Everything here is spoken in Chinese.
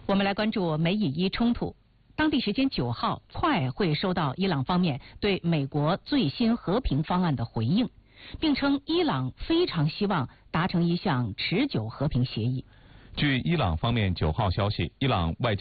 我们来关注美以伊冲突。当地时间9号，快会收到伊朗方面对美国最新和平方案的回应，并称伊朗非常希望达成一项持久和平协议。 据伊朗方面9号消息，伊朗外交